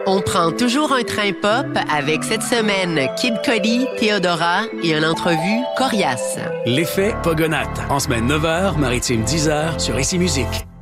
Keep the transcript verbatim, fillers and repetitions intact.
On prend toujours un train pop avec cette semaine Kid Cudi, Théodora et une entrevue coriace. L'effet Pogonate. En semaine neuf heures, maritime dix heures sur Ici Musique.